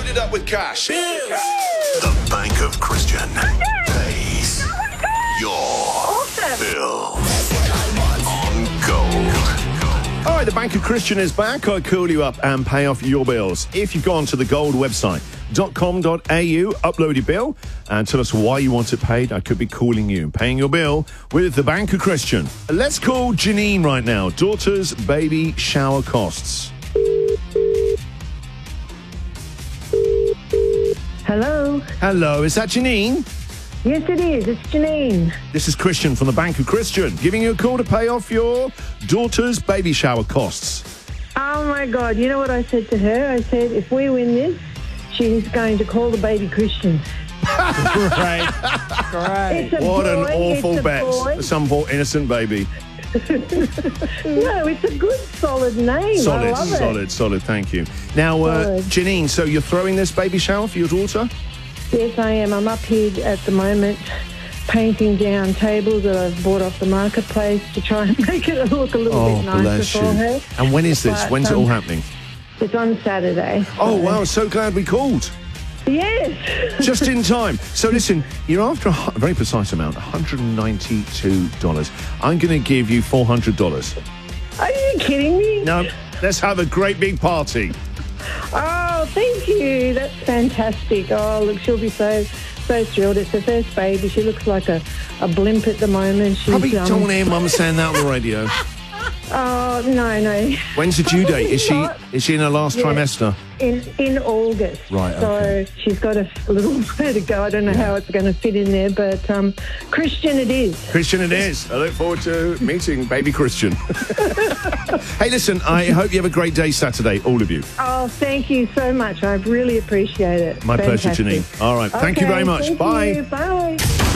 loaded up with cash. The Bank of Christian pays your bills on gold. All right, the Bank of Christian is back. I call you up and pay off your bills. If you've gone to the gold website, .com.au, upload your bill and tell us why you want it paid. I could be calling you, paying your bill with the Bank of Christian. Let's call Janine right now. Daughter's baby shower costs. Hello. Hello, is that Janine? Yes, it is. It's Janine. This is Christian from the Bank of Christian, giving you a call to pay off your daughter's baby shower costs. Oh, my God. You know what I said to her? I said, if we win this, she's going to call the baby Christian. Great. It's a What boy, an awful it's a bet. boy. Some poor innocent baby. No, it's a good, solid name. I love it. Solid. Thank you. Now, Solid. Janine, so you're throwing this baby shower for your daughter? Yes, I am. I'm up here at the moment painting down tables that I've bought off the marketplace to try and make it look a little bit nicer bless for you. her. And when is this? But, When's it all happening? It's on Saturday. Oh, wow, so glad we called. Yes. Just in time. So listen, you're after a very precise amount, $192. I'm going to give you $400. Are you kidding me? Now, let's have a great big party. Oh, thank you. That's fantastic. Oh, look, she'll be so thrilled. It's her first baby. She looks like a blimp at the moment. She's, Probably don't want to hear Mum saying that on the radio. Oh, no. When's the due date? Is Not. she in her last trimester? In August. Right, okay. So she's got a little way to go. I don't know how it's going to fit in there, but Christian it is. Christian it is. I look forward to meeting baby Christian. Hey, listen, I hope you have a great day Saturday, all of you. Oh, thank you so much. I really appreciate it. My pleasure, Fantastic. Janine. All right, thank you very much. Thank Bye. you. Bye.